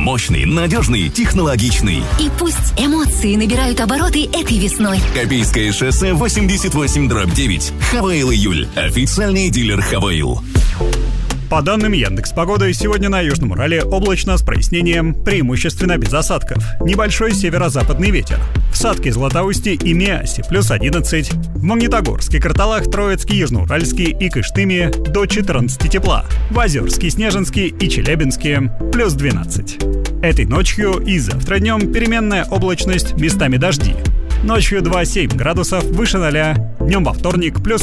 Мощный, надежный, технологичный. И пусть эмоции набирают обороты этой весной. Копейское шоссе 88/9. Хаваил июль. Официальный дилер Хаваил. По данным Яндекс.Погоды, сегодня на Южном Урале облачно с прояснением, преимущественно без осадков. Небольшой северо-западный ветер. В Сатке, Златоусте и Миасе плюс 11. В Магнитогорске, Карталах, Троицке, Южноуральске и Кыштыме до 14 тепла. В Озерске, Снежинске и Челябинске плюс 12. Этой ночью и завтра днем переменная облачность, местами дожди. Ночью 2-7 градусов выше 0, днем во вторник плюс